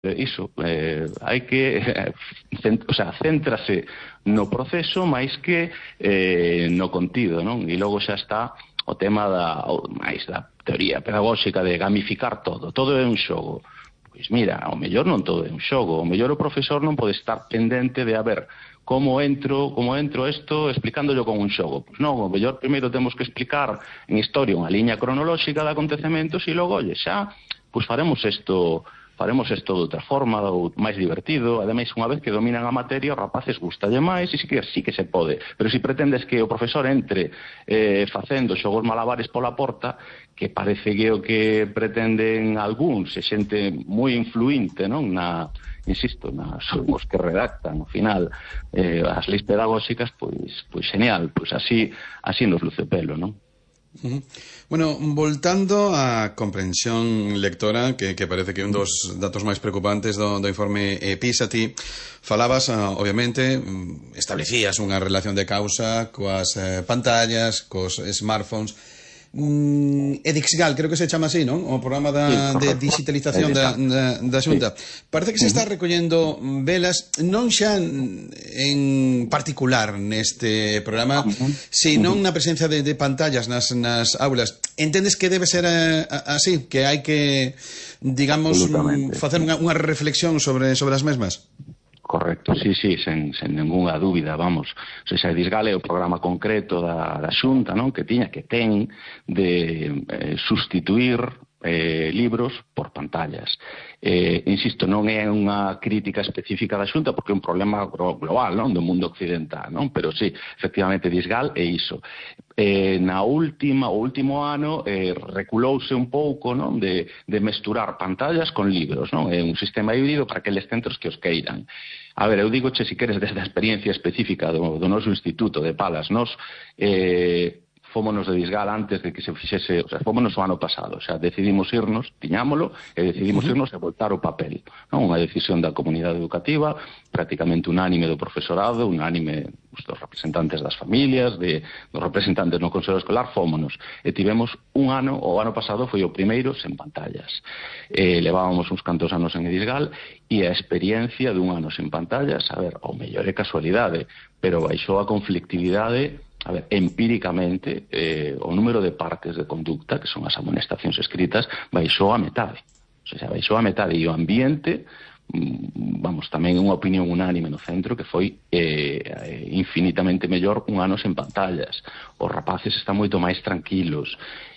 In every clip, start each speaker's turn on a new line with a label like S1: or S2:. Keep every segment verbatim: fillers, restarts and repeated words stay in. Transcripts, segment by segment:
S1: iso, eh, hai que eh, cent, o sea, céntrase no proceso máis que eh, no contido, non? E logo xa está o tema da, o, máis da teoría pedagóxica de gamificar todo, todo é un xogo. Pois mira, ao mellor non todo é un xogo, ao mellor o profesor non pode estar pendente de a ver como entro, como entro isto explicándolo con un xogo. Pois non, ao mellor primeiro temos que explicar en historia unha liña cronolóxica de acontecementos e logo, oye, xa, pois faremos isto faremos isto de outra forma, ou máis divertido. Ademais, unha vez que dominan a materia, os rapaces gustalle máis, e sí que, sí que se pode. Pero se si pretendes que o profesor entre eh, facendo xogos malabares pola porta, que parece que o que pretenden algúns, e xente moi influinte, non? Na, insisto, na, son os que redactan, ao final, eh, as leis pedagóxicas, pois, pois genial, pois así, así nos luce pelo, non?
S2: Uh-huh. Bueno, voltando á comprensión lectora, que, que parece que é un dos datos máis preocupantes do, do informe eh, PISA, ti falabas, uh, obviamente, establecías unha relación de causa coas eh, pantallas, cos smartphones. Mm, Edixgal, creo que se chama así, non? O programa da, sí, de digitalización da, da, da Xunta. Sí. Parece que se está recollendo velas non xa en particular neste programa, uh-huh. senón na presencia de, de pantallas nas, nas aulas. Entendes que debe ser a, a, así? Que hai que, digamos, facer unha, unha reflexión sobre, sobre as mesmas?
S1: Correcto, sí, sí, sen, sen ninguna dúbida, vamos. O sea, Edixgal é o programa concreto da, da Xunta, non? Que tiña, que ten de eh, sustituir eh, libros por pantallas. Eh, insisto, non é unha crítica específica da Xunta porque é un problema global, non? Do mundo occidental, non? Pero sí, efectivamente, Edixgal é iso. Eh, na última, o último ano eh, reculouse un pouco, non? De, de mesturar pantallas con libros, non? É un sistema híbrido para aqueles centros que os queiran. A ver, eu digo, che, si queres, desde a experiencia específica do, do noso instituto de Palas, nos eh, fómonos de Edixgal antes de que se fixese, o sea, fómonos o ano pasado, o sea, decidimos irnos, tiñámolo, e decidimos uh-huh. irnos e voltar o papel, non? Unha decisión da comunidade educativa, prácticamente unánime do profesorado, unánime dos representantes das familias, de, dos representantes no Consello Escolar, fómonos, e tivemos un ano, o ano pasado foi o primeiro sen pantallas. Eh, levábamos uns cantos anos en Edixgal, e a experiencia dun ano sen pantallas, a ver, ao mellor é casualidade, pero baixou a conflictividade. A ver, empíricamente, eh, o número de partes de conducta, que son as amonestacións escritas, baixou a metade. O sea, baixou a metade, e o ambiente, vamos, tamén unha opinión unánime no centro, que foi eh, infinitamente mellor un ano sen pantallas. Os rapaces están moito máis tranquilos.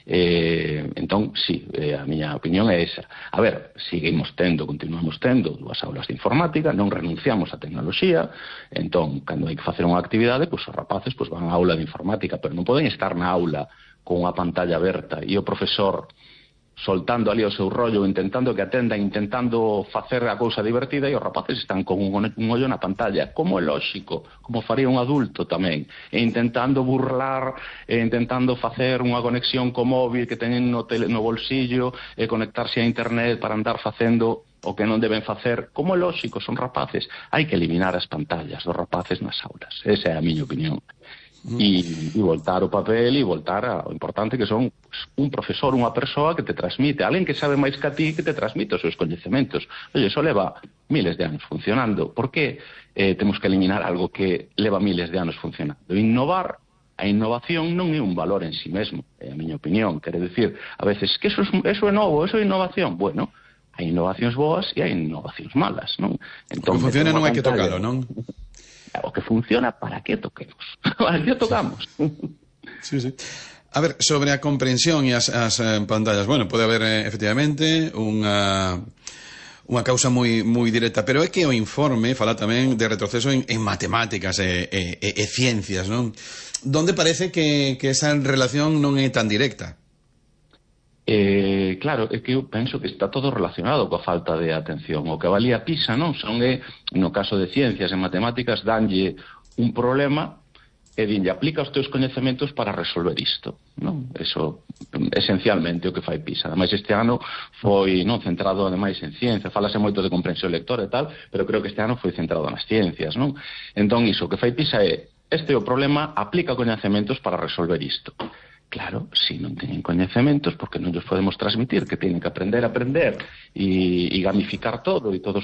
S1: Eh, entón, sí, eh, a miña opinión é esa. A ver, seguimos tendo, continuamos tendo dúas aulas de informática, non renunciamos á tecnoloxía, entón, cando hai que facer unha actividade, pois os rapaces pois, van á aula de informática, pero non poden estar na aula con unha pantalla aberta e o profesor soltando ali o seu rollo, intentando que atendan, intentando facer a cousa divertida, e os rapaces están con un, un ollo na pantalla, como é lóxico, como faría un adulto tamén, e intentando burlar, e intentando facer unha conexión co móvil que teñen no, tele, no bolsillo, e conectarse a internet para andar facendo o que non deben facer, como é lóxico, son rapaces. Hai que eliminar as pantallas dos rapaces nas aulas, esa é a miña opinión. E, e voltar o papel e voltar ao importante que son pues, un profesor, unha persoa que te transmite, alguén que sabe máis que a ti, que te transmite os seus coñecementos. Oye, iso leva miles de anos funcionando. Por que eh, temos que eliminar algo que leva miles de anos funcionando? Innovar, a innovación non é un valor en sí mesmo, é a miña opinión. Quere decir, a veces, que eso, es, eso é novo, eso é innovación. Bueno, hai innovacións boas e hai innovacións malas, non?
S2: Entón, que funciona non hai que tocalo, non?
S1: O que funciona, ¿para qué toquemos? ¿Para qué tocamos?
S2: Sí, sí. A ver, sobre a comprensión e as, as eh, pantallas, bueno, pode haber eh, efectivamente unha unha causa moi moi directa, pero é que o informe fala tamén de retroceso en, en matemáticas e, e, e, e ciencias, non? Donde parece que, que esa relación non é tan directa?
S1: Eh, claro, é que eu penso que está todo relacionado coa falta de atención. O que valía PISA, non? Son, eh, no caso de ciencias e matemáticas, danlle un problema e dinlle aplica os teus coñecementos para resolver isto, non? Eso, esencialmente, o que fai PISA. Ademais, este ano foi non centrado, ademais, en ciencia. Falase moito de comprensión lectora e tal, pero creo que este ano foi centrado nas ciencias, non? Entón, iso, o que fai PISA é, este é o problema, aplica coñecementos para resolver isto. Claro, si non teñen coñecementos, porque non os podemos transmitir, que teñen que aprender a aprender e, e gamificar todo, e todos